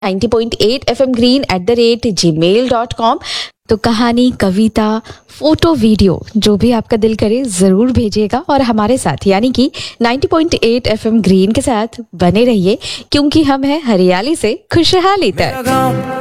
90.8fmgreen@gmail.com। तो कहानी, कविता, photo, video जो भी आपका दिल करे जरूर भेजिएगा और हमारे साथ यानी कि 90.8 एफएम ग्रीन के साथ बने रहिए, क्योंकि हम हैं हरियाली से खुशहाली तक।